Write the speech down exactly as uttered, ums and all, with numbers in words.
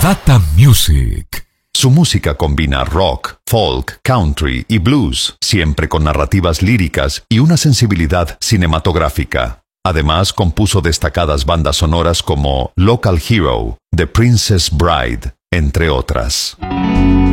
Data Music. Su música combina rock, folk, country y blues, siempre con narrativas líricas y una sensibilidad cinematográfica. Además, compuso destacadas bandas sonoras como Local Hero, The Princess Bride, entre otras.